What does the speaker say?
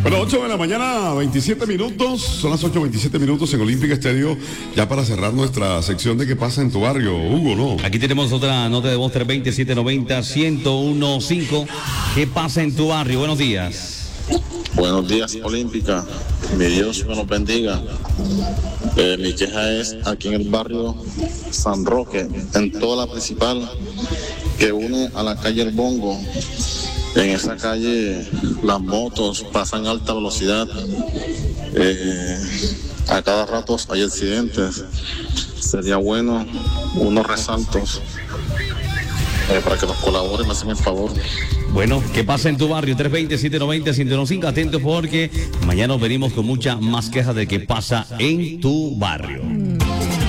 Bueno, 8 de la mañana, 27 minutos. Son las 8:27 en Olímpica Estéreo. Ya para cerrar nuestra sección de qué pasa en tu barrio, Hugo, ¿no? Aquí tenemos otra nota de voz 320-790-1015. ¿Qué pasa en tu barrio? Buenos días. Buenos días, Olímpica. Mi Dios me los bendiga. Mi queja es aquí en el barrio San Roque, en toda la principal que une a la calle El Bongo. En esa calle las motos pasan a alta velocidad. A cada rato hay accidentes. Sería bueno unos resaltos para que nos colaboren, me hacen el favor. Bueno, ¿qué pasa en tu barrio? 320-790-1015. Atentos porque mañana nos venimos con mucha más quejas de qué pasa en tu barrio.